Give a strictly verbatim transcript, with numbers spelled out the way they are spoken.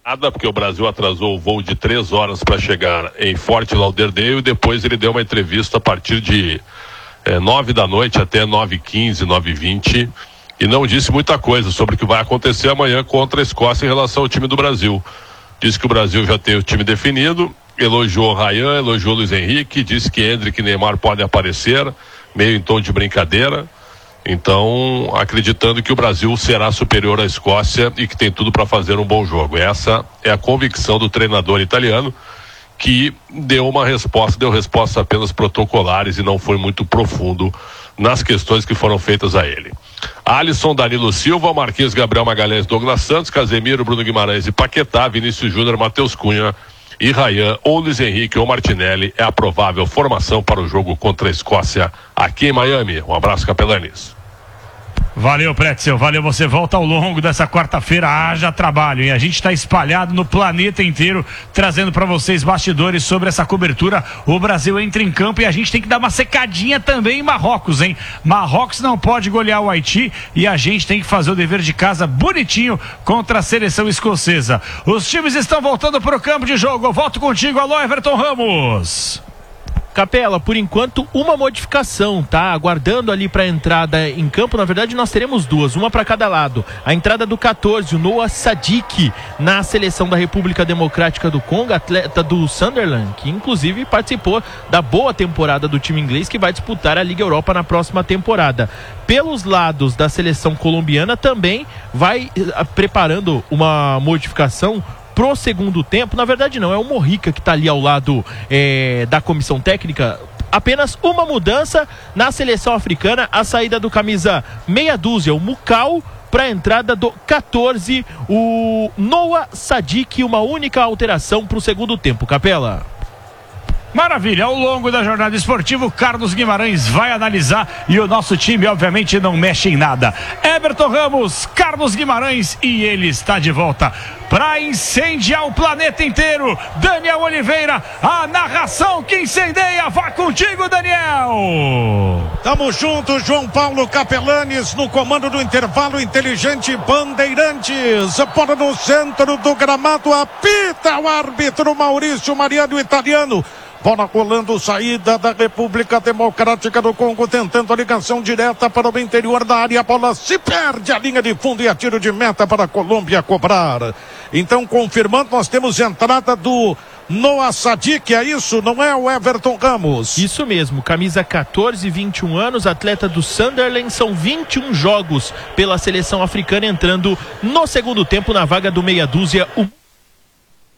Nada, porque o Brasil atrasou o voo de três horas para chegar em Fort Lauderdale e depois ele deu uma entrevista a partir de é, nove da noite até nove e quinze, nove e vinte e não disse muita coisa sobre o que vai acontecer amanhã contra a Escócia em relação ao time do Brasil. Disse que o Brasil já tem o time definido, elogiou o Ryan, elogiou o Luiz Henrique, disse que Endrick e Neymar podem aparecer, meio em tom de brincadeira. Então, acreditando que o Brasil será superior à Escócia e que tem tudo para fazer um bom jogo. Essa é a convicção do treinador italiano, que deu uma resposta, deu respostas apenas protocolares e não foi muito profundo nas questões que foram feitas a ele. Alisson, Danilo Silva, Marquinhos, Gabriel Magalhães, Douglas Santos, Casemiro, Bruno Guimarães e Paquetá, Vinícius Júnior, Matheus Cunha e Ryan, ou Luiz Henrique ou Martinelli é a provável formação para o jogo contra a Escócia aqui em Miami. Um abraço, Capelanes. Valeu, Pretzel, valeu, você volta ao longo dessa quarta-feira, haja trabalho, e a gente está espalhado no planeta inteiro, trazendo para vocês bastidores sobre essa cobertura. O Brasil entra em campo e a gente tem que dar uma secadinha também em Marrocos, hein? Marrocos não pode golear o Haiti e a gente tem que fazer o dever de casa bonitinho contra a seleção escocesa. Os times estão voltando para o campo de jogo, eu volto contigo, alô, Everton Ramos. Capela, por enquanto uma modificação, tá? Aguardando ali para a entrada em campo. Na verdade nós teremos duas, uma para cada lado. A entrada do catorze, o Noah Sadiq, na seleção da República Democrática do Congo, atleta do Sunderland, que inclusive participou da boa temporada do time inglês, que vai disputar a Liga Europa na próxima temporada. Pelos lados da seleção colombiana também vai uh, preparando uma modificação pro segundo tempo. Na verdade não, é o Morrica que está ali ao lado é, da comissão técnica. Apenas uma mudança na seleção africana, a saída do camisa meia dúzia, o Mucal, para a entrada do catorze, o Noah Sadiq. Uma única alteração para o segundo tempo, Capela. Maravilha, ao longo da jornada esportiva, o Carlos Guimarães vai analisar e o nosso time obviamente não mexe em nada. Everton Ramos, Carlos Guimarães, e ele está de volta para incendiar o planeta inteiro. Daniel Oliveira, a narração que incendeia. Vá contigo, Daniel. Tamo junto, João Paulo Capelanes, no comando do intervalo inteligente Bandeirantes. Bola no centro do gramado, apita o árbitro Maurício Mariano, italiano. Bola rolando, saída da República Democrática do Congo, tentando a ligação direta para o interior da área. A bola se perde a linha de fundo e a tiro de meta para a Colômbia cobrar. Então, confirmando, nós temos entrada do Noah Sadiq, é isso? Não é o Everton Ramos? Isso mesmo, camisa catorze, vinte e um anos, atleta do Sunderland. São vinte e um jogos pela seleção africana, entrando no segundo tempo na vaga do meia dúzia, o